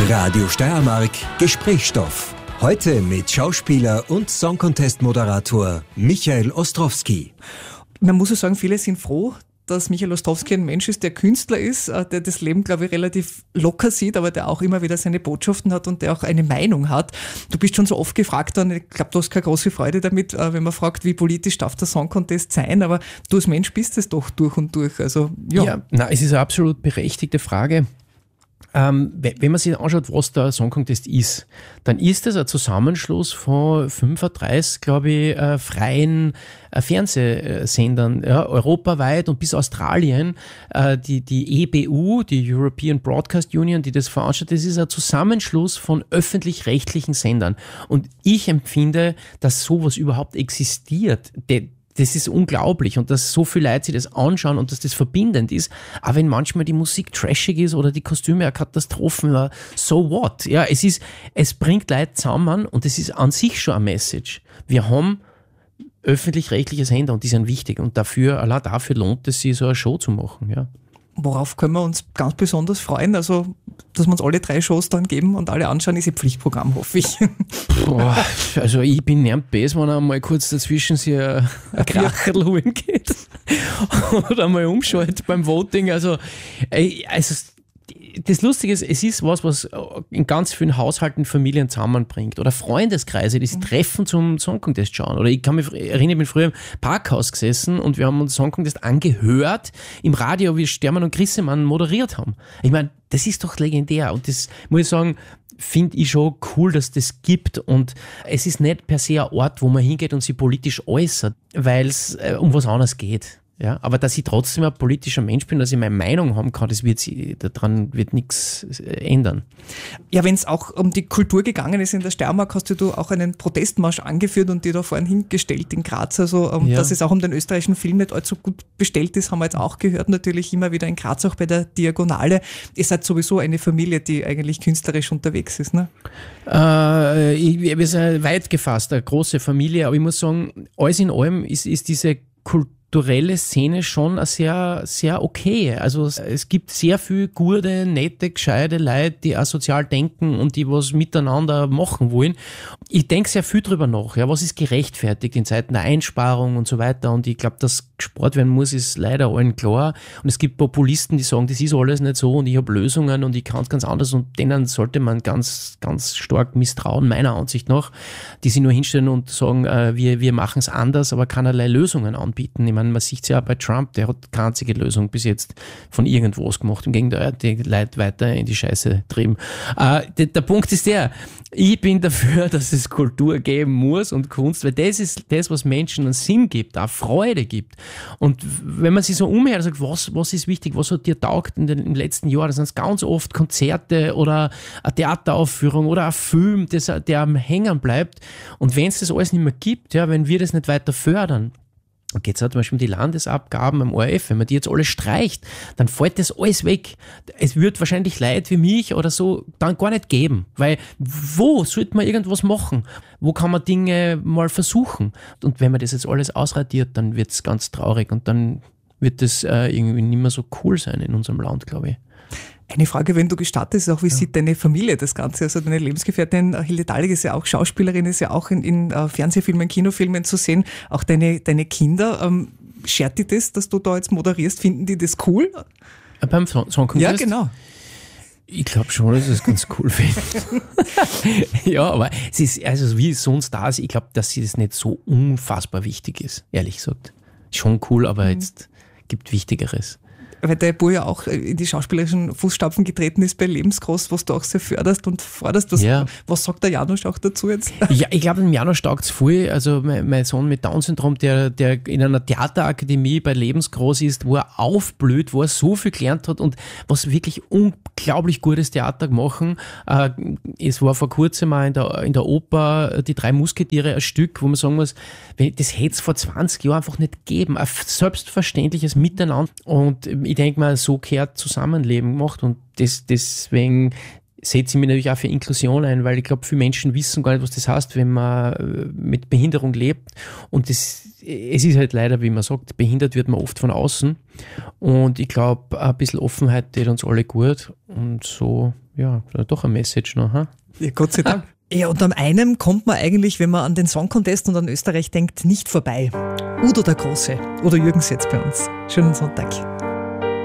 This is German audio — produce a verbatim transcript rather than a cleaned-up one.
Radio Steiermark Gesprächsstoff. Heute mit Schauspieler und Song-Contest-Moderator Michael Ostrowski. Man muss ja sagen, viele sind froh, dass Michael Ostrowski ein Mensch ist, der Künstler ist, der das Leben, glaube ich, relativ locker sieht, aber der auch immer wieder seine Botschaften hat und der auch eine Meinung hat. Du bist schon so oft gefragt und ich glaube, du hast keine große Freude damit, wenn man fragt, wie politisch darf der Song Contest sein, aber du als Mensch bist es doch durch und durch. Also, ja. ja, na, es ist eine absolut berechtigte Frage. Ähm, wenn man sich anschaut, was der Song Contest ist, dann ist es ein Zusammenschluss von fünfunddreißig, glaube ich, äh, freien äh, Fernsehsendern, ja, europaweit und bis Australien. Äh, die, die E B U, die European Broadcast Union, die das veranstaltet, das ist ein Zusammenschluss von öffentlich-rechtlichen Sendern. Und ich empfinde, dass sowas überhaupt existiert. De, Das ist unglaublich und dass so viele Leute sich das anschauen und dass das verbindend ist. Aber wenn manchmal die Musik trashig ist oder die Kostüme eine Katastrophen, so what? Ja, es ist, es bringt Leute zusammen und es ist an sich schon ein Message. Wir haben öffentlich-rechtliche Sender und die sind wichtig und dafür, allein dafür lohnt es sich, so eine Show zu machen, ja. Worauf können wir uns ganz besonders freuen? Also, dass wir uns alle drei Shows dann geben und alle anschauen, ist ein Pflichtprogramm, hoffe ich. Boah, also ich bin nicht besser, wenn einmal kurz dazwischen sich ein, ein Kracherl holen geht oder mal umschaltet beim Voting. Also, also das Lustige ist, es ist was, was in ganz vielen Haushalten Familien zusammenbringt oder Freundeskreise, die sich treffen zum Song Contest schauen. Oder ich kann mich erinnern, ich bin früher im Parkhaus gesessen und wir haben uns Song Contest angehört im Radio, wie Stermann und Grissemann moderiert haben. Ich meine, das ist doch legendär und das muss ich sagen, finde ich schon cool, dass das gibt und es ist nicht per se ein Ort, wo man hingeht und sich politisch äußert, weil es äh, um was anderes geht. Ja, aber dass ich trotzdem ein politischer Mensch bin, dass ich meine Meinung haben kann, das wird sich, daran wird nichts ändern. Ja, wenn es auch um die Kultur gegangen ist in der Steiermark, hast du auch einen Protestmarsch angeführt und dir da vorhin hingestellt in Graz. Also, um, ja. Dass es auch um den österreichischen Film nicht allzu gut bestellt ist, haben wir jetzt auch gehört, natürlich immer wieder in Graz, auch bei der Diagonale. Ihr seid sowieso eine Familie, die eigentlich künstlerisch unterwegs ist, ne? Äh, ich, wir sind weit gefasst, eine große Familie, aber ich muss sagen, alles in allem ist, ist diese Kultur, kulturelle Szene schon sehr, sehr okay. Also es gibt sehr viel gute, nette, gescheite Leute, die auch sozial denken und die was miteinander machen wollen. Ich denke sehr viel drüber nach. Ja, was ist gerechtfertigt in Zeiten der Einsparung und so weiter. Und ich glaube, dass gespart werden muss, ist leider allen klar. Und es gibt Populisten, die sagen, das ist alles nicht so und ich habe Lösungen und ich kann es ganz anders. Und denen sollte man ganz, ganz stark misstrauen, meiner Ansicht nach, die sich nur hinstellen und sagen, äh, wir, wir machen es anders, aber keinerlei Lösungen anbieten. Ich meine, man sieht es ja bei Trump, der hat keine einzige Lösung bis jetzt von irgendwas gemacht. Im Gegenteil, er hat die Leute weiter in die Scheiße getrieben. Äh, der, der Punkt ist der, ich bin dafür, dass es Kultur geben muss und Kunst, weil das ist das, was Menschen einen Sinn gibt, auch Freude gibt. Und wenn man sich so umhört und sagt, was, was ist wichtig, was hat dir taugt in den, im letzten Jahr, das sind ganz oft Konzerte oder eine Theateraufführung oder ein Film, das, der am Hängen bleibt. Und wenn es das alles nicht mehr gibt, ja, wenn wir das nicht weiter fördern, und geht es auch zum Beispiel um die Landesabgaben am O R F, wenn man die jetzt alle streicht, dann fällt das alles weg. Es wird wahrscheinlich Leute wie mich oder so dann gar nicht geben, weil wo sollte man irgendwas machen? Wo kann man Dinge mal versuchen? Und wenn man das jetzt alles ausradiert, dann wird es ganz traurig und dann wird das äh, irgendwie nicht mehr so cool sein in unserem Land, glaube ich. Eine Frage, wenn du gestartest, ist auch, wie ja. sieht deine Familie das Ganze? Also deine Lebensgefährtin Hilde Dallig ist ja auch Schauspielerin, ist ja auch in, in uh, Fernsehfilmen, Kinofilmen zu sehen. Auch deine, deine Kinder, ähm, schert die das, dass du da jetzt moderierst? Finden die das cool? Beim Song Contest? Ja, genau. Ich glaube schon, dass ich es ganz cool finde. Ja, aber es ist, also wie sonst da ist, ich glaube, dass sie das nicht so unfassbar wichtig ist, ehrlich gesagt. Schon cool, aber mhm. jetzt gibt Wichtigeres. Weil der Bub ja auch in die schauspielerischen Fußstapfen getreten ist bei Lebensgroß, was du auch sehr förderst und forderst. Was, ja. was sagt der Janosch auch dazu jetzt? Ja, ich glaube, dem Janosch taugt es viel. Also mein, mein Sohn mit Down-Syndrom, der, der in einer Theaterakademie bei Lebensgroß ist, wo er aufblüht, wo er so viel gelernt hat und was wirklich unglaublich gutes Theater machen. Äh, es war vor kurzem mal in der, in der Oper Die drei Musketiere ein Stück, wo man sagen muss, das hätte es vor zwanzig Jahren einfach nicht gegeben. Ein selbstverständliches Miteinander. Und ich denke mal, so gehört Zusammenleben gemacht und das, deswegen setze ich mich natürlich auch für Inklusion ein, weil ich glaube, viele Menschen wissen gar nicht, was das heißt, wenn man mit Behinderung lebt. Und das, es ist halt leider, wie man sagt, behindert wird man oft von außen. Und ich glaube, ein bisschen Offenheit tut uns alle gut. Und so, ja, doch ein Message noch. Ha? Ja, Gott sei Dank. Ja, und an einem kommt man eigentlich, wenn man an den Song Contest und an Österreich denkt, nicht vorbei. Udo der Große. Udo Jürgens jetzt bei uns. Schönen Sonntag.